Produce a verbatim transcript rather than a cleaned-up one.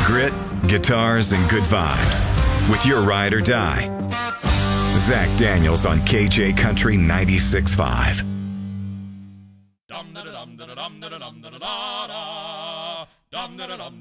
Grit, guitars, and good vibes with your ride or die. Zach Daniels on K J Country ninety-six point five. Dum da dum da dum da dum da da da da. Dum da dum